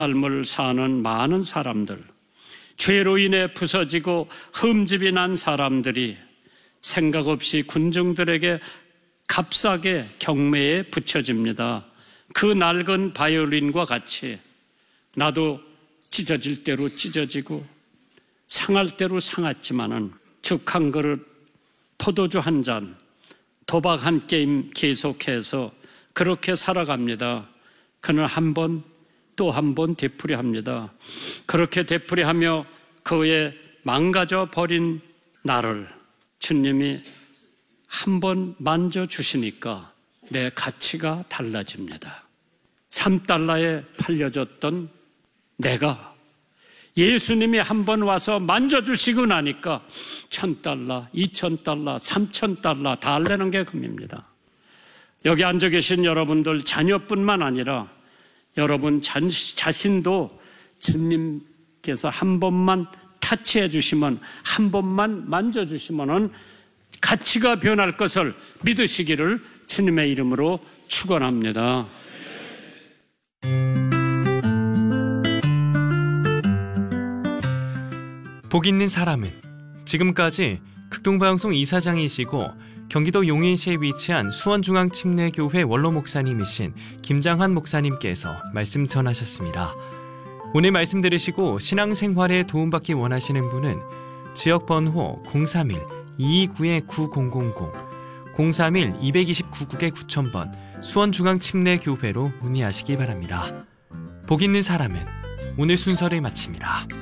삶을 사는 많은 사람들, 죄로 인해 부서지고 흠집이 난 사람들이 생각 없이 군중들에게 값싸게 경매에 붙여집니다. 그 낡은 바이올린과 같이 나도 찢어질 대로 찢어지고 상할 대로 상했지만은 죽 한 그릇, 포도주 한 잔, 도박 한 게임 계속해서 그렇게 살아갑니다. 그는 한 번 또 한 번 되풀이합니다. 그렇게 되풀이하며 그의 망가져 버린 나를 주님이 한 번 만져주시니까 내 가치가 달라집니다. 3달러에 팔려졌던 내가 예수님이 한 번 와서 만져주시고 나니까 1,000달러, 2,000달러, 3,000달러 다 달라는 게 금입니다. 여기 앉아 계신 여러분들 자녀뿐만 아니라 여러분 자신도 주님께서 한 번만 타치해 주시면, 한 번만 만져주시면 가치가 변할 것을 믿으시기를 주님의 이름으로 축원합니다. 복 있는 사람은 지금까지 극동방송 이사장이시고 경기도 용인시에 위치한 수원중앙침례교회 원로 목사님이신 김장환 목사님께서 말씀 전하셨습니다. 오늘 말씀 들으시고 신앙생활에 도움받기 원하시는 분은 지역번호 031-229-9000, 031-229-9000번 수원중앙침례교회로 문의하시기 바랍니다. 복 있는 사람은 오늘 순서를 마칩니다.